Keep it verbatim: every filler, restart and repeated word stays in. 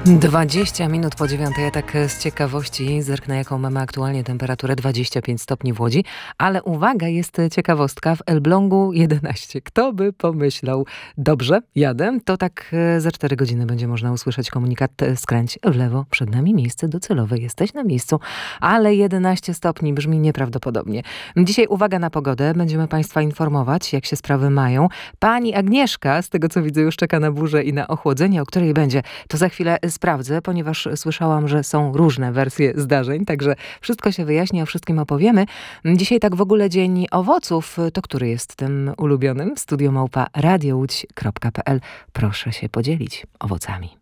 dwadzieścia minut po dziewiątej. Ja tak z ciekawości zerknę, jaką mamy aktualnie temperaturę. dwadzieścia pięć stopni w Łodzi. Ale uwaga, jest ciekawostka. W Elblągu jedenaście. Kto by pomyślał? Dobrze, jadę. To tak za cztery godziny będzie można usłyszeć komunikat: skręć w lewo, przed nami miejsce docelowe. Jesteś na miejscu. Ale jedenaście stopni brzmi nieprawdopodobnie. Dzisiaj uwaga na pogodę. Będziemy Państwa informować, jak się sprawy mają. Pani Agnieszka, z tego co widzę, już czeka na burzę i na ochłodzenie. O której będzie, to za chwilę sprawdzę, ponieważ słyszałam, że są różne wersje zdarzeń, także wszystko się wyjaśni, o wszystkim opowiemy. Dzisiaj tak w ogóle dzień owoców. To który jest tym ulubionym? studio małpa radio łódź kropka p l. Proszę się podzielić owocami.